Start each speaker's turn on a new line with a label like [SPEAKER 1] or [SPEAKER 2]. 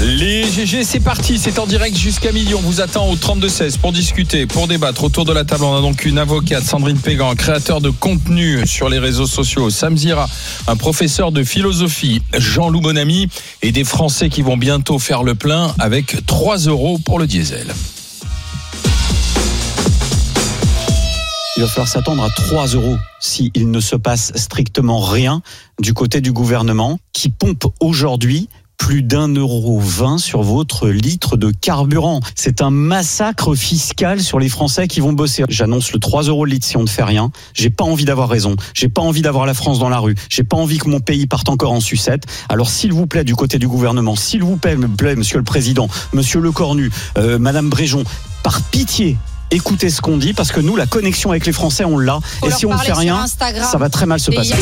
[SPEAKER 1] Les GG, c'est parti, c'est en direct jusqu'à midi. On vous attend au 32-16 pour discuter, pour débattre. Autour de la table, on a donc une avocate, Sandrine Pégan, un créateur de contenu sur les réseaux sociaux, Sam Zira, un professeur de philosophie, Jean-Loup Bonamy, et des Français qui vont bientôt faire le plein avec 3 € pour le diesel.
[SPEAKER 2] Il va falloir s'attendre à 3 € s'il ne se passe strictement rien du côté du gouvernement qui pompe aujourd'hui plus d'1,20 € sur votre litre de carburant. C'est un massacre fiscal sur les Français qui vont bosser. J'annonce le 3 € le litre si on ne fait rien. J'ai pas envie d'avoir raison. J'ai pas envie d'avoir la France dans la rue. J'ai pas envie que mon pays parte encore en sucette. Alors s'il vous plaît, du côté du gouvernement, s'il vous plaît, Monsieur le Président, Monsieur Lecornu, Madame Bréjon, par pitié, écoutez ce qu'on dit, parce que nous, la connexion avec les Français, on l'a. Et si on ne fait rien, ça va très mal se passer.